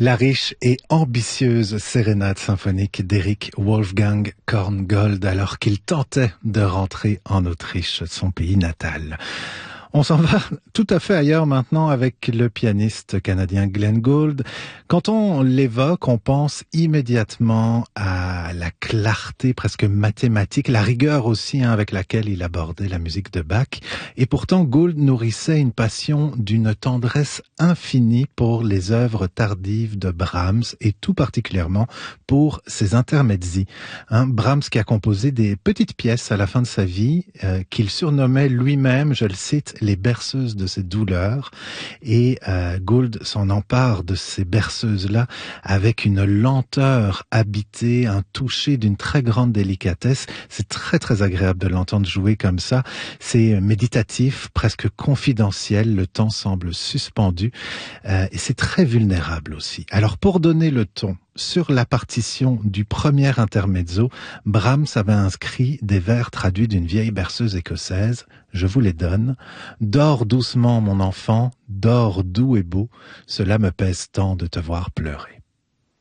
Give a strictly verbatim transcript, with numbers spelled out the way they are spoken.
La riche et ambitieuse sérénade symphonique d'Eric Wolfgang Korngold alors qu'il tentait de rentrer en Autriche, son pays natal. On s'en va tout à fait ailleurs maintenant avec le pianiste canadien Glenn Gould. Quand on l'évoque, on pense immédiatement à la clarté presque mathématique, la rigueur aussi hein, avec laquelle il abordait la musique de Bach. Et pourtant, Gould nourrissait une passion d'une tendresse infinie pour les œuvres tardives de Brahms et tout particulièrement pour ses intermezzi. Hein, Brahms qui a composé des petites pièces à la fin de sa vie euh, qu'il surnommait lui-même, je le cite, les berceuses de ses douleurs, et euh, Gould s'en empare de ces berceuses-là avec une lenteur habitée, un toucher d'une très grande délicatesse. C'est très très agréable de l'entendre jouer comme ça. C'est méditatif, presque confidentiel, le temps semble suspendu, euh, et c'est très vulnérable aussi. Alors pour donner le ton, sur la partition du premier intermezzo, Brahms avait inscrit des vers traduits d'une vieille berceuse écossaise. Je vous les donne. Dors doucement, mon enfant, dors doux et beau. Cela me pèse tant de te voir pleurer.